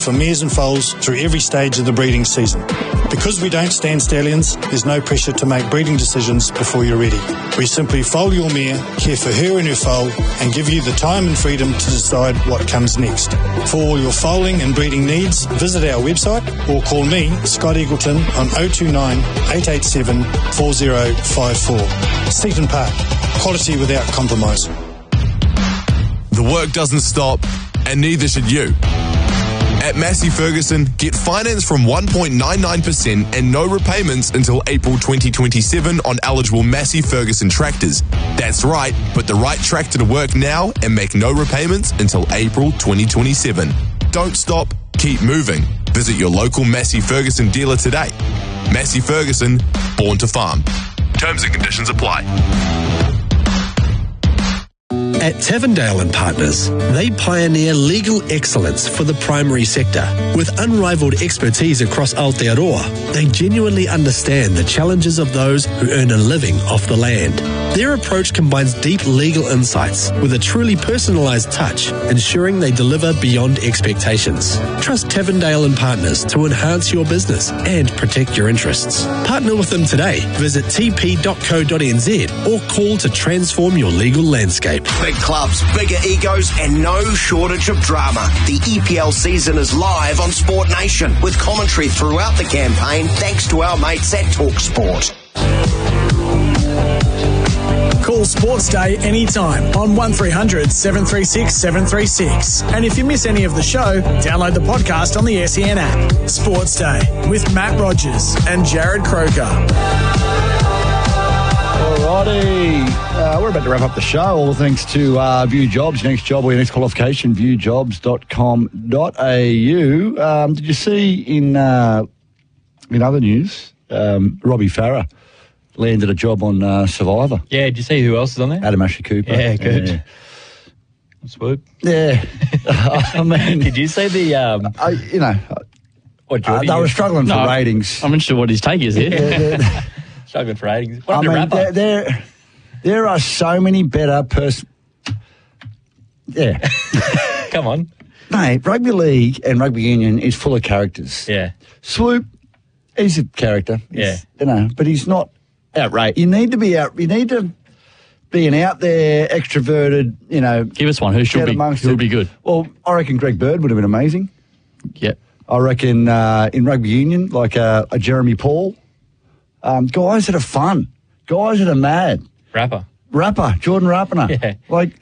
for mares and foals through every stage of the breeding season. Because we don't stand stallions, there's no pressure to make breeding decisions before you're ready. We simply foal your mare, care for her and her foal, and give you the time and freedom to decide what comes next. For all your foaling and breeding needs, visit our website or call me, Scott Eagleton, on 029 887 4054. Seaton Park, quality without compromise. The work doesn't stop, and neither should you. At Massey Ferguson, get finance from 1.99% and no repayments until April 2027 on eligible Massey Ferguson tractors. That's right, put the right tractor to work now and make no repayments until April 2027. Don't stop, keep moving. Visit your local Massey Ferguson dealer today. Massey Ferguson, born to farm. Terms and conditions apply. At Tavendale & Partners, they pioneer legal excellence for the primary sector. With unrivaled expertise across Aotearoa, they genuinely understand the challenges of those who earn a living off the land. Their approach combines deep legal insights with a truly personalised touch, ensuring they deliver beyond expectations. Trust Tavendale & Partners to enhance your business and protect your interests. Partner with them today. Visit tp.co.nz or call to transform your legal landscape. Big clubs, bigger egos, and no shortage of drama. The EPL season is live on Sport Nation with commentary throughout the campaign thanks to our mates at TalkSport. Call Sports Day anytime on 1300 736 736. And if you miss any of the show, download the podcast on the SEN app. Sports Day with Matt Rogers and Jared Croker. Alrighty, we're about to wrap up the show. All thanks to View Jobs, your next job or your next qualification, viewjobs.com.au. Did you see in other news, Robbie Farah landed a job on Survivor? Yeah, did you see who else is on there? Adam Ashley Cooper. Yeah, good. Swoop. Yeah. I mean, did you see the... they were struggling for ratings. I'm not sure what his take is here. Struggling for ratings. What there are so many better Yeah. Come on. Mate, rugby league and rugby union is full of characters. Yeah. Swoop, he's a character. But he's not outright. You need to be out. You need to be an out there, extroverted. Give us one. Who would be good? Well, I reckon Greg Bird would have been amazing. Yep. I reckon in rugby union, like a Jeremy Paul. Guys that are fun. Guys that are mad. Rapper. Jordan Rapiner. Yeah. Like,